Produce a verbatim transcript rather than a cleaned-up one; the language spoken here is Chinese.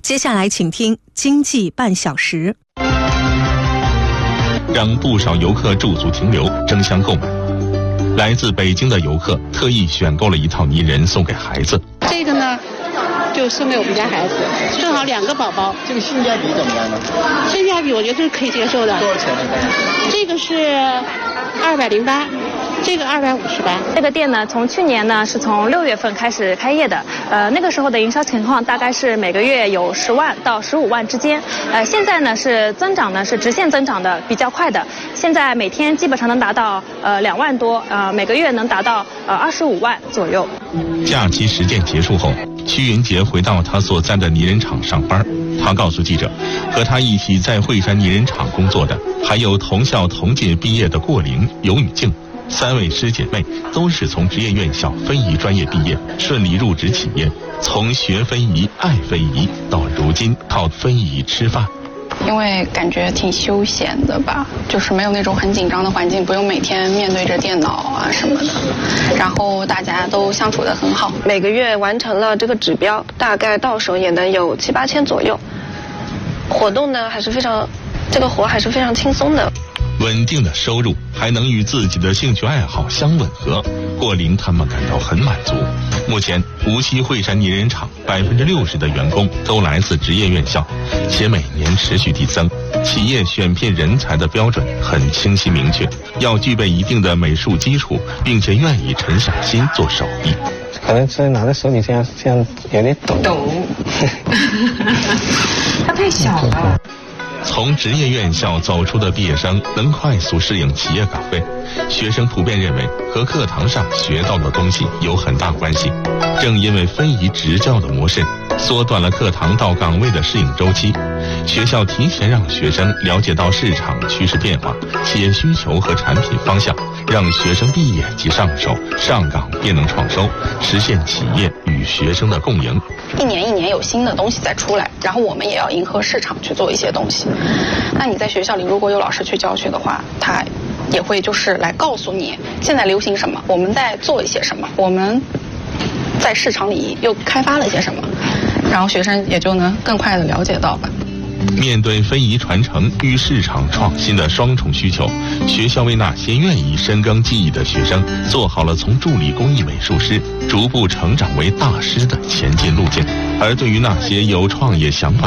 接下来请听经济半小时。 让不少游客驻足停留，争相购买。来自北京的游客特意选购了一套泥人送给孩子。 这个呢，就送给我们家孩子，正好两个宝宝。 这个性价比怎么样呢？ 性价比我觉得是可以接受的。 多少钱呢？ 这个是二百零八。这个二百五十八。 这个店呢，从去年呢是从六月份开始开业的，呃，那个时候的营销情况大概是每个月有十万到十五万之间，呃，现在呢是增长呢是直线增长的比较快的，现在每天基本上能达到呃两万多，呃，每个月能达到呃二十五万左右。 假期实践结束后，屈云杰回到他所在的泥人厂上班。他告诉记者，和他一起在惠山泥人厂工作的还有同校同届毕业的过玲、尤雨静。三位师姐妹都是从职业院校非遗专业毕业，顺利入职企业，从学非遗、爱非遗到如今靠非遗吃饭。 因为感觉挺休闲的吧，就是没有那种很紧张的环境，不用每天面对着电脑啊什么的，然后大家都相处得很好。 每个月完成了这个指标，大概到手也能有七八千左右。活动呢还是非常，这个活还是非常轻松的。 稳定的收入还能与自己的兴趣爱好相吻合，过玲他们感到很满足。目前无锡惠山泥人厂百分之六十的员工都来自职业院校，且每年持续递增。企业选聘人才的标准很清晰明确，要具备一定的美术基础，并且愿意沉下心做手艺。 可能是拿在手里这样这样有点抖。 抖。它太小了。 从职业院校走出的毕业生能快速适应企业岗位，学生普遍认为和课堂上学到的东西有很大关系。正因为非遗职教的模式缩短了课堂到岗位的适应周期，学校提前让学生了解到市场趋势变化、企业需求和产品方向，让学生毕业即上手，上岗便能创收，实现企业与学生的共赢。 一年一年有新的东西在出来，然后我们也要迎合市场去做一些东西。那你在学校里如果有老师去教学的话，他也会就是来告诉你现在流行什么，我们在做一些什么，我们在市场里又开发了一些什么，然后学生也就能更快的了解到吧。 面对非遗传承与市场创新的双重需求，学校为那些愿意深耕技艺的学生做好了从助理工艺美术师逐步成长为大师的前进路径。而对于那些有创业想法